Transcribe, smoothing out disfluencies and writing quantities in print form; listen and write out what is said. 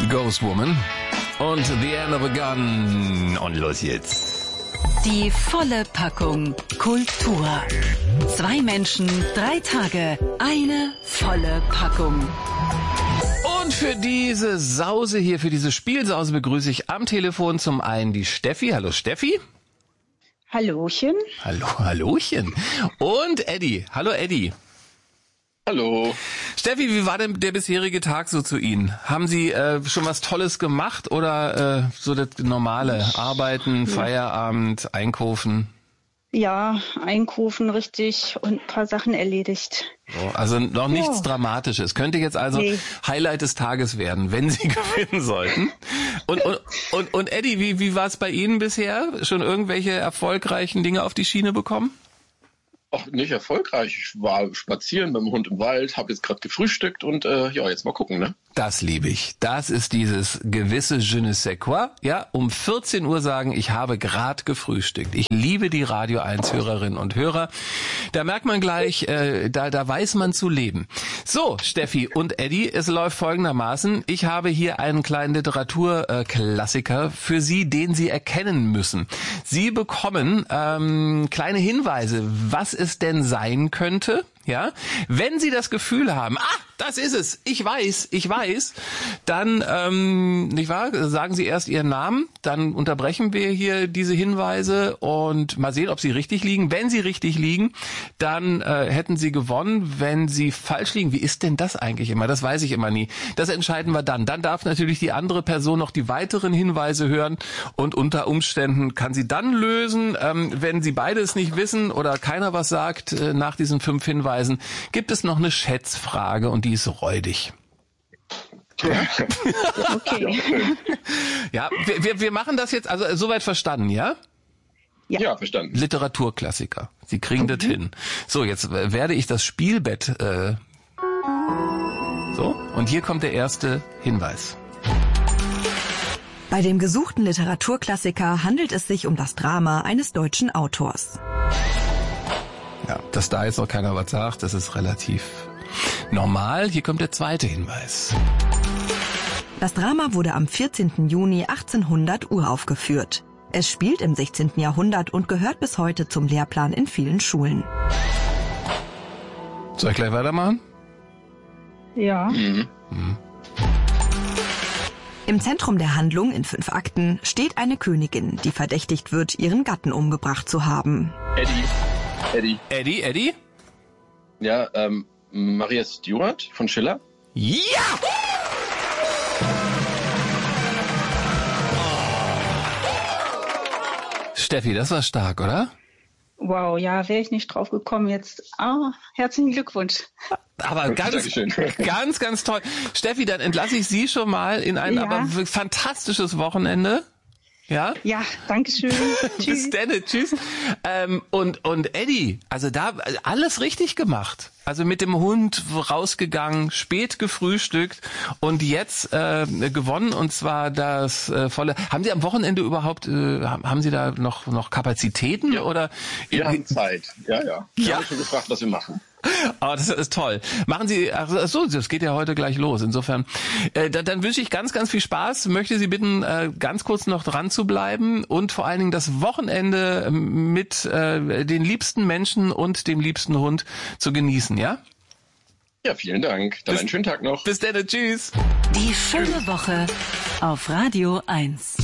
Ghost Woman und The End of a Gun. Und los jetzt. Die volle Packung Kultur. 2 Menschen, 3 Tage, eine volle Packung. Und für diese Sause hier, für diese Spielsause begrüße ich am Telefon zum einen die Steffi. Hallo Steffi. Hallöchen. Hallöchen. Und Eddie. Hallo Eddie. Hallo. Steffi, wie war denn der bisherige Tag so zu Ihnen? Haben Sie schon was Tolles gemacht oder so das normale Arbeiten, Feierabend, Einkaufen? Ja, einkaufen richtig und ein paar Sachen erledigt. So, also noch nichts Dramatisches. Könnte jetzt also Highlight des Tages werden, wenn Sie gewinnen sollten. Und Eddie, wie war es bei Ihnen bisher? Schon irgendwelche erfolgreichen Dinge auf die Schiene bekommen? Ach, nicht erfolgreich. Ich war spazieren beim Hund im Wald, habe jetzt gerade gefrühstückt und jetzt mal gucken, ne? Das liebe ich. Das ist dieses gewisse Je ne sais quoi. Ja, um 14 Uhr sagen, ich habe gerade gefrühstückt. Ich liebe die Radio 1 Hörerinnen und Hörer. Da merkt man gleich, da weiß man zu leben. So, Steffi und Eddie, es läuft folgendermaßen. Ich habe hier einen kleinen Literaturklassiker für Sie, den Sie erkennen müssen. Sie bekommen kleine Hinweise, was es denn sein könnte. Ja, wenn Sie das Gefühl haben, das ist es, ich weiß, dann, nicht wahr, sagen Sie erst Ihren Namen, dann unterbrechen wir hier diese Hinweise und mal sehen, ob sie richtig liegen. Wenn sie richtig liegen, dann hätten Sie gewonnen. Wenn Sie falsch liegen, wie ist denn das eigentlich immer? Das weiß ich immer nie. Das entscheiden wir dann. Dann darf natürlich die andere Person noch die weiteren Hinweise hören und unter Umständen kann sie dann lösen. Wenn Sie beides nicht wissen oder keiner was sagt nach diesen 5 Hinweisen, gibt es noch eine Schätzfrage und die ist räudig. Okay. Ja, wir machen das jetzt, also soweit verstanden, ja? Ja, verstanden. Literaturklassiker. Sie kriegen das hin. So, jetzt werde ich das Spielbett so, und hier kommt der erste Hinweis. Bei dem gesuchten Literaturklassiker handelt es sich um das Drama eines deutschen Autors. Ja, dass da jetzt noch keiner was sagt, das ist relativ normal. Hier kommt der zweite Hinweis. Das Drama wurde am 14. Juni 1800 uraufgeführt. Es spielt im 16. Jahrhundert und gehört bis heute zum Lehrplan in vielen Schulen. Soll ich gleich weitermachen? Ja. Im Zentrum der Handlung in 5 Akten steht eine Königin, die verdächtigt wird, ihren Gatten umgebracht zu haben. Eddie? Ja, Maria Stuart von Schiller? Ja! Steffi, das war stark, oder? Wow, ja, wäre ich nicht drauf gekommen jetzt. Herzlichen Glückwunsch. Aber ganz, ganz toll. Steffi, dann entlasse ich Sie schon mal in ein aber fantastisches Wochenende. Ja? Ja, danke schön. Bis dann, tschüss. Und Eddie, also da alles richtig gemacht. Also mit dem Hund rausgegangen, spät gefrühstückt und jetzt gewonnen und zwar das volle. Haben Sie am Wochenende überhaupt, haben Sie da noch Kapazitäten oder? Wir haben Zeit, ja. Wir haben schon gefragt, was wir machen. Oh, das ist toll. Machen Sie, ach so, das geht ja heute gleich los. Insofern, dann wünsche ich ganz, ganz viel Spaß. Möchte Sie bitten, ganz kurz noch dran zu bleiben und vor allen Dingen das Wochenende mit den liebsten Menschen und dem liebsten Hund zu genießen, ja? Ja, vielen Dank. Dann einen schönen Tag noch. Bis dann, tschüss. Die schöne Woche auf Radio 1.